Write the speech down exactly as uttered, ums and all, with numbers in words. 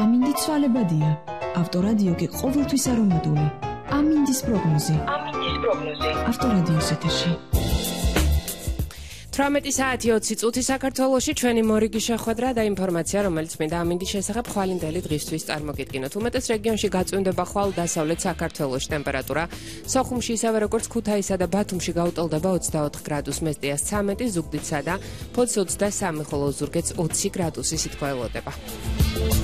ამინდი ცვალებადია. ავტორადიო კი ყოველთვის არომატული. ამინდის პროგნოზი. ამინდის პროგნოზი. ავტორადიოს ეთერში. თვრამეტი საათი ოცი წუთი საქართველოში ჩვენი მორიგი შეხვედრა და ინფორმაცია, რომელიც მინდა ამინდის შესახებ ხვალინდელი დღისთვის წარმოგიდგინოთ. უმეტეს რეგიონში გაწვიმდება ხვალ დასავლეთ საქართველოში ტემპერატურა. სოხუმში ისევე როგორც ქუთაისსა და ბათუმში გაუტოლდება ოცდაოთხ გრადუს, მესტიას ცამეტი, ზუგდიდსა და ფოთს ოცდასამი, ხოლო ზურგეთს ოცი გრადუსი სითბო ელოდება.